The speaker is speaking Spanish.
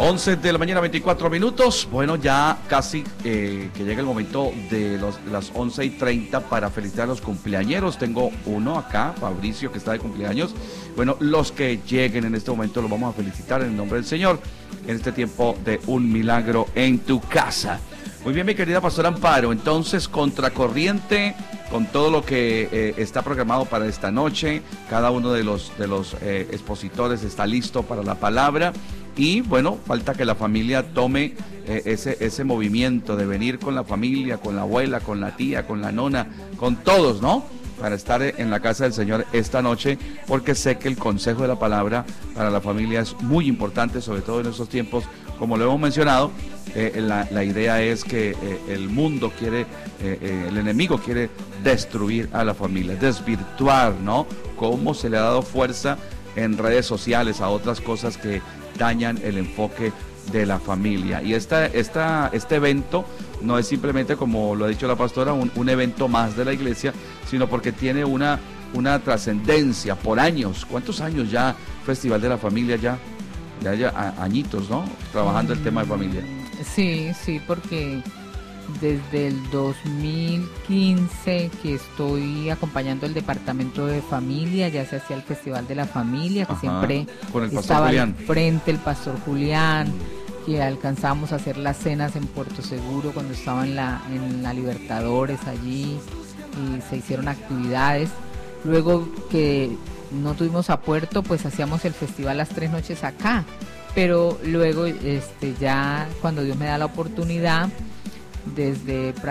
11 de la mañana, 24 minutos. Bueno, ya casi que llega el momento de las 11:30 para felicitar a los cumpleañeros. Tengo uno acá, Fabricio, que está de cumpleaños. Bueno, los que lleguen en este momento los vamos a felicitar en el nombre del Señor, en este tiempo de un milagro en tu casa. Muy bien, mi querida pastora Amparo, entonces, contracorriente con todo lo que está programado para esta noche. Cada uno de los expositores está listo para la palabra. Y bueno, falta que la familia tome ese movimiento de venir con la familia, con la abuela, con la tía, con la nona, con todos, ¿no? Para estar en la casa del Señor esta noche, porque sé que el consejo de la palabra para la familia es muy importante, sobre todo en estos tiempos, como lo hemos mencionado. La idea es que el mundo quiere, el enemigo quiere destruir a la familia, desvirtuar, ¿no? Cómo se le ha dado fuerza en redes sociales a otras cosas que dañan el enfoque de la familia. Y este evento no es simplemente, como lo ha dicho la pastora, un evento más de la iglesia, sino porque tiene una trascendencia por años. ¿Cuántos años ya Festival de la Familia? Ya añitos, ¿no? Trabajando el tema de familia. Sí, porque desde el 2015 que estoy acompañando el departamento de familia, ya se hacía el Festival de la Familia, que siempre con el estaba Julián al frente el pastor Julián, que alcanzamos a hacer las cenas en Puerto Seguro cuando estaba en la Libertadores allí, y se hicieron actividades. Luego que no tuvimos a Puerto, pues hacíamos el festival las 3 noches acá, pero luego ya cuando Dios me da la oportunidad, desde